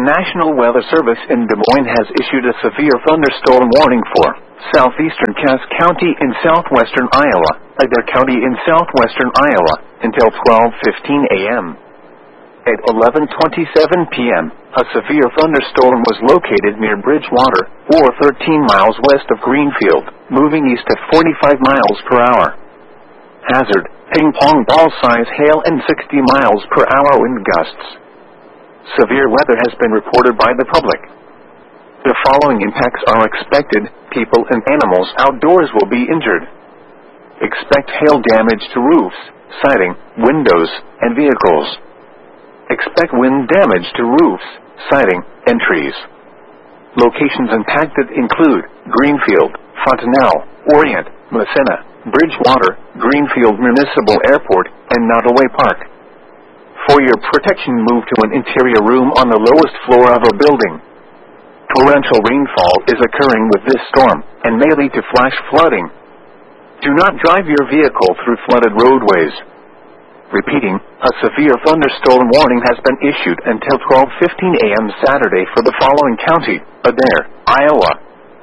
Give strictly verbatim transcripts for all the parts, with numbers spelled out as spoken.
National Weather Service in Des Moines has issued a severe thunderstorm warning for southeastern Cass County in southwestern Iowa, Adair County in southwestern Iowa, until twelve fifteen a m At eleven twenty-seven p m, a severe thunderstorm was located near Bridgewater, or thirteen miles west of Greenfield, moving east at forty-five miles per hour. Hazard: ping-pong ball-size hail and sixty miles per hour wind gusts. Severe weather has been reported by the public. The following impacts are expected: people and animals outdoors will be injured. Expect hail damage to roofs, siding, windows, and vehicles. Expect wind damage to roofs, siding, and trees. Locations impacted include Greenfield, Fontanelle, Orient, Massena, Bridgewater, Greenfield Municipal Airport, and Nottoway Park. For your protection, move to an interior room on the lowest floor of a building. Torrential rainfall is occurring with this storm and may lead to flash flooding. Do not drive your vehicle through flooded roadways. Repeating, a severe thunderstorm warning has been issued until twelve fifteen a m Saturday for the following county: Adair, Iowa.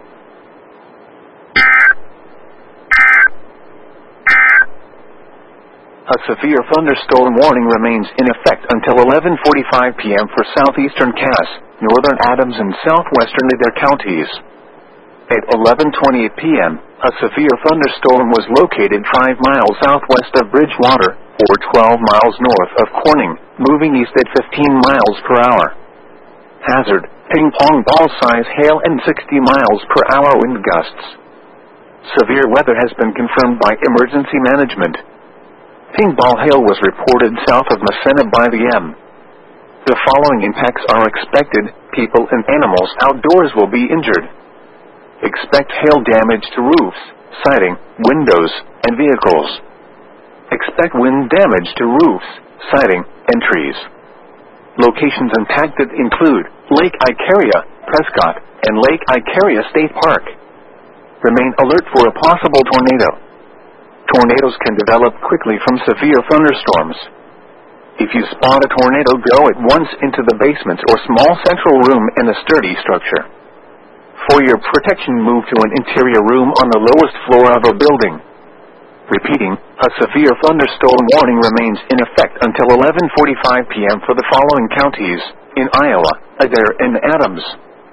A severe thunderstorm warning remains in effect until eleven forty-five p m for southeastern Cass, northern Adams, and southwestern Adair counties. At eleven twenty-eight p m, a severe thunderstorm was located five miles southwest of Bridgewater, or twelve miles north of Corning, moving east at fifteen miles per hour. Hazard: ping-pong ball-size hail and sixty miles per hour wind gusts. Severe weather has been confirmed by emergency management. Ping-ball hail was reported south of Massena by the M. The following impacts are expected: people and animals outdoors will be injured. Expect hail damage to roofs, siding, windows, and vehicles. Expect wind damage to roofs, siding, and trees. Locations impacted include Lake Icaria, Prescott, and Lake Icaria State Park. Remain alert for a possible tornado. Tornadoes can develop quickly from severe thunderstorms. If you spot a tornado, go at once into the basement or small central room in a sturdy structure. For your protection, move to an interior room on the lowest floor of a building. Repeating, a severe thunderstorm warning remains in effect until eleven forty-five p m for the following counties in Iowa, Adair, and Adams.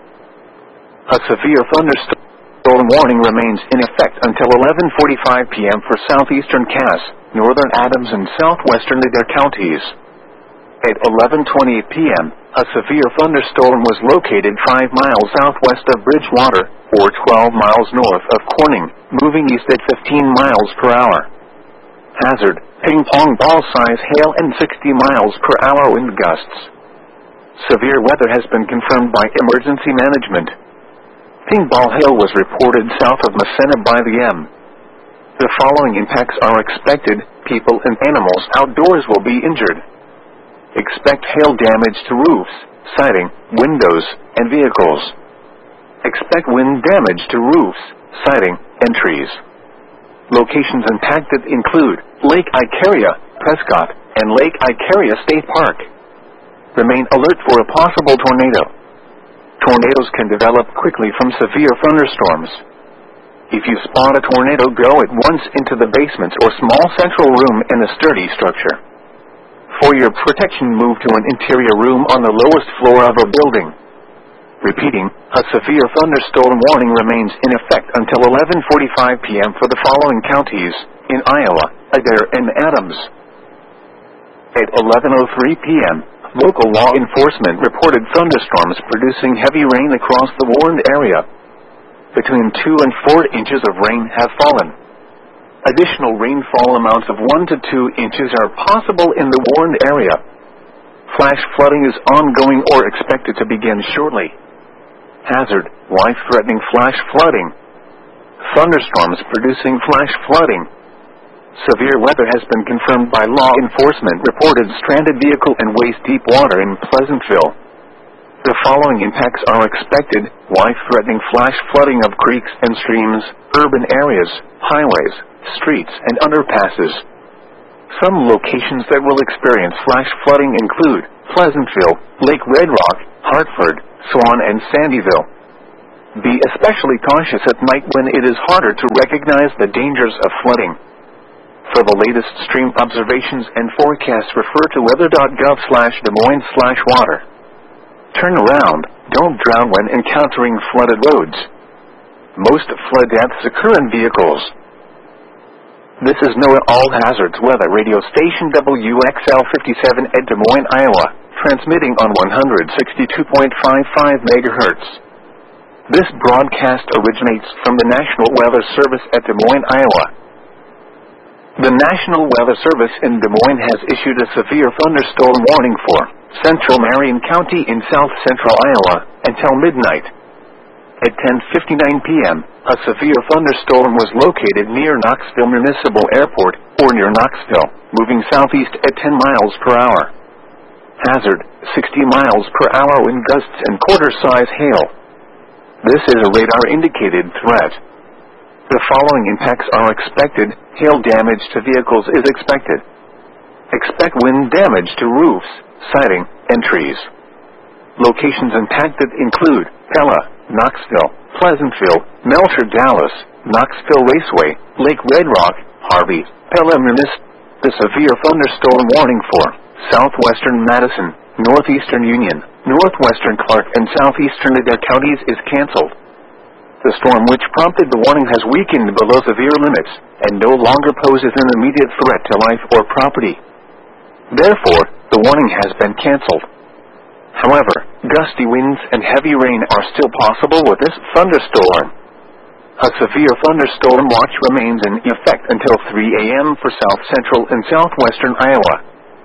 A severe thunderstorm Storm warning remains in effect until eleven forty-five p m for southeastern Cass, northern Adams, and southwestern Adair counties. At eleven twenty-eight p m, a severe thunderstorm was located five miles southwest of Bridgewater, or twelve miles north of Corning, moving east at fifteen miles per hour. Hazard: ping-pong ball-size hail and sixty miles per hour wind gusts. Severe weather has been confirmed by emergency management. Ping-ball hail was reported south of Massena by the M. The following impacts are expected: people and animals outdoors will be injured. Expect hail damage to roofs, siding, windows, and vehicles. Expect wind damage to roofs, siding, and trees. Locations impacted include Lake Icaria, Prescott, and Lake Icaria State Park. Remain alert for a possible tornado. Tornadoes can develop quickly from severe thunderstorms. If you spot a tornado, go at once into the basement or small central room in a sturdy structure. For your protection, move to an interior room on the lowest floor of a building. Repeating, a severe thunderstorm warning remains in effect until eleven forty-five p m for the following counties in Iowa, Adair, and Adams. At eleven oh three p m, local law enforcement reported thunderstorms producing heavy rain across the warned area. Between two and four inches of rain have fallen. Additional rainfall amounts of one to two inches are possible in the warned area. Flash flooding is ongoing or expected to begin shortly. Hazard: life-threatening flash flooding. Thunderstorms producing flash flooding. Severe weather has been confirmed by law enforcement. Reported stranded vehicle and waist-deep water in Pleasantville. The following impacts are expected: life-threatening flash flooding of creeks and streams, urban areas, highways, streets, and underpasses. Some locations that will experience flash flooding include Pleasantville, Lake Red Rock, Hartford, Swan, and Sandyville. Be especially cautious at night when it is harder to recognize the dangers of flooding. For the latest stream observations and forecasts, refer to weather.gov slash Des Moines slash water. Turn around, don't drown when encountering flooded roads. Most flood deaths occur in vehicles. This is NOAA All Hazards Weather Radio Station W X L fifty-seven at Des Moines, Iowa, transmitting on one sixty-two point five five megahertz. This broadcast originates from the National Weather Service at Des Moines, Iowa. The National Weather Service in Des Moines has issued a severe thunderstorm warning for central Marion County in south central Iowa until midnight. At ten fifty-nine p.m., a severe thunderstorm was located near Knoxville Municipal Airport, or near Knoxville, moving southeast at ten miles per hour. Hazard, sixty miles per hour wind gusts and quarter-size hail. This is a radar-indicated threat. The following impacts are expected. Hail damage to vehicles is expected. Expect wind damage to roofs, siding, and trees. Locations impacted include Pella, Knoxville, Pleasantville, Melcher, Dallas, Knoxville Raceway, Lake Red Rock, Harvey, Pella Municipal. The severe thunderstorm warning for southwestern Madison, northeastern Union, northwestern Clark, and southeastern Adair counties is canceled. The storm which prompted the warning has weakened below severe limits and no longer poses an immediate threat to life or property. Therefore, the warning has been canceled. However, gusty winds and heavy rain are still possible with this thunderstorm. A severe thunderstorm watch remains in effect until three a.m. for south central and southwestern Iowa.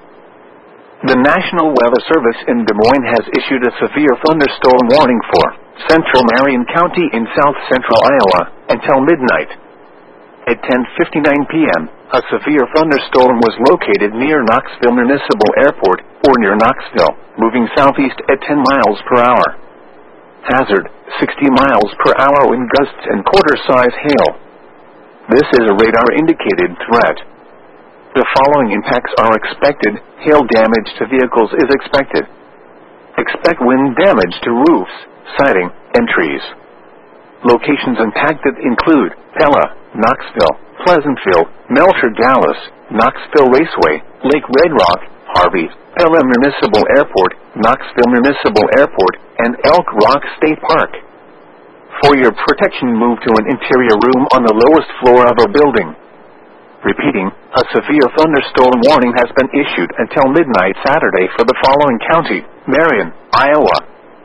The National Weather Service in Des Moines has issued a severe thunderstorm warning for central Marion County in south central Iowa until midnight. At ten fifty-nine p.m., a severe thunderstorm was located near Knoxville Municipal Airport, or near Knoxville, moving southeast at ten miles per hour. Hazard, sixty miles per hour wind gusts and quarter-size hail. This is a radar-indicated threat. The following impacts are expected. Hail damage to vehicles is expected. Expect wind damage to roofs, siding, and trees. Locations impacted include Pella, Knoxville, Pleasantville, Melcher, Dallas, Knoxville Raceway, Lake Red Rock, Harvey, Pella Municipal Airport, Knoxville Municipal Airport, and Elk Rock State Park. For your protection, move to an interior room on the lowest floor of a building. Repeating, a severe thunderstorm warning has been issued until midnight Saturday for the following county: Marion, Iowa.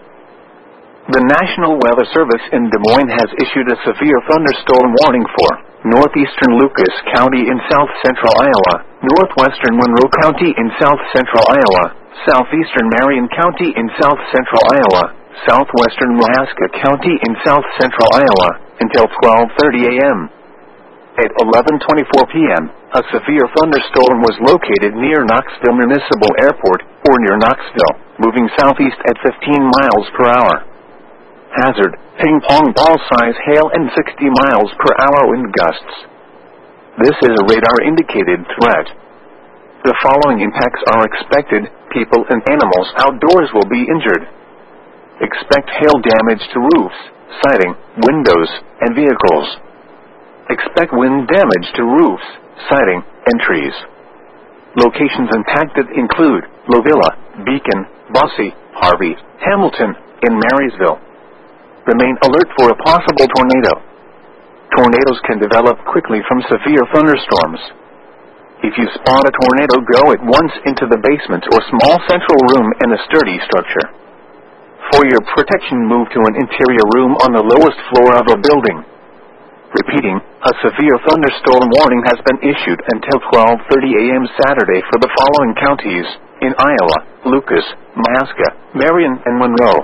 The National Weather Service in Des Moines has issued a severe thunderstorm warning for northeastern Lucas County in south central Iowa, northwestern Monroe County in south central Iowa, southeastern Marion County in south central Iowa, southwestern Alaska County in south central Iowa, until twelve thirty a.m. At eleven twenty-four p.m., a severe thunderstorm was located near Knoxville Municipal Airport, or near Knoxville, moving southeast at fifteen miles per hour. Hazard, ping-pong ball-size hail and sixty miles per hour wind gusts. This is a radar-indicated threat. The following impacts are expected. People and animals outdoors will be injured. Expect hail damage to roofs, siding, windows, and vehicles. Expect wind damage to roofs, siding, and trees. Locations impacted include Lovilla, Beacon, Bosse, Harvey, Hamilton, and Marysville. Remain alert for a possible tornado. Tornadoes can develop quickly from severe thunderstorms. If you spot a tornado, go at once into the basement or small central room in a sturdy structure. For your protection, move to an interior room on the lowest floor of a building. Repeating, a severe thunderstorm warning has been issued until twelve thirty a.m. Saturday for the following counties in Iowa: Lucas, Alaska, Marion, and Monroe.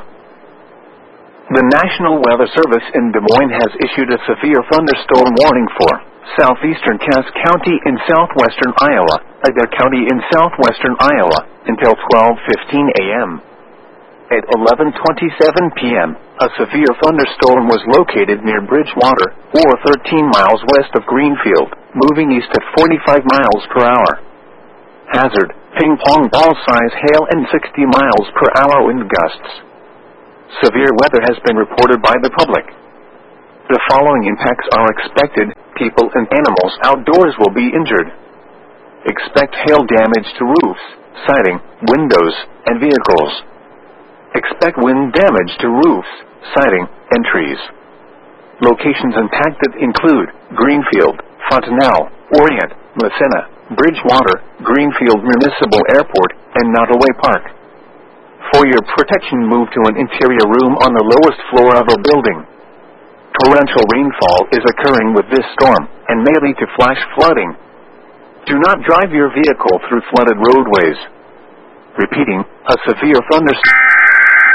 The National Weather Service in Des Moines has issued a severe thunderstorm warning for southeastern Cass County in southwestern Iowa, Adair County in southwestern Iowa, until twelve fifteen a.m. At eleven twenty-seven p.m., a severe thunderstorm was located near Bridgewater, or thirteen miles west of Greenfield, moving east at forty-five miles per hour. Hazard, ping-pong ball-size hail and sixty miles per hour wind gusts. Severe weather has been reported by the public. The following impacts are expected. People and animals outdoors will be injured. Expect hail damage to roofs, siding, windows, and vehicles. Expect wind damage to roofs, siding, and trees. Locations impacted include Greenfield, Fontanelle, Orient, Massena, Bridgewater, Greenfield Municipal Airport, and Nottoway Park. For your protection, move to an interior room on the lowest floor of a building. Torrential rainfall is occurring with this storm, and may lead to flash flooding. Do not drive your vehicle through flooded roadways. Repeating, a severe thunderstorm